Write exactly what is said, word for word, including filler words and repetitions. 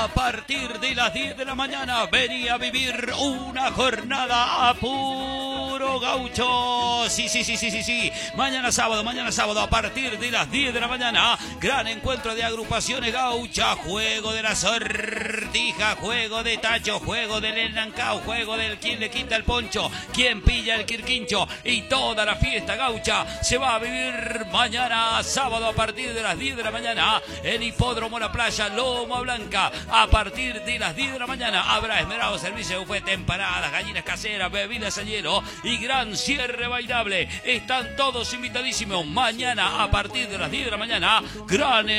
A partir de las diez de la mañana venía a vivir una jornada a puro gaucho. Sí, sí, sí, sí, sí, sí. Mañana sábado, mañana sábado a partir de las diez de la mañana. Gran encuentro de agrupaciones gauchas. Juego de la sortija, juego de tacho, juego del enlancao, juego del quien le quita el poncho, quien pilla el quirquincho. Y toda la fiesta gaucha se va a vivir mañana sábado a partir de las diez de la mañana en Hipódromo La Playa, Loma Blanca. A partir de las diez de la mañana habrá esmerado servicio de bufete, empanadas, gallinas caseras, bebidas a hielo y gran cierre bailable. Están todos invitadísimos. Mañana a partir de las diez de la mañana, gran